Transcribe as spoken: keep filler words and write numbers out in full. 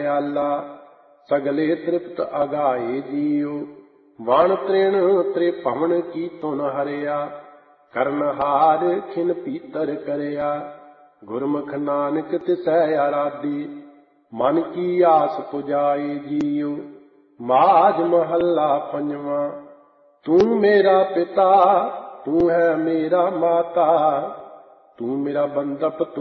दयाला सगले तृप्त अगाए जियो। वाण तृण त्रिभुवन की तुन हरिया करनहार खिन पीतर करया। गुरमुख नानक तिसै आराधी मन की आस पुजाए जियो। माज महला पंजवा। तू मेरा पिता तू है मेरा माता तू मेरा बंधप तू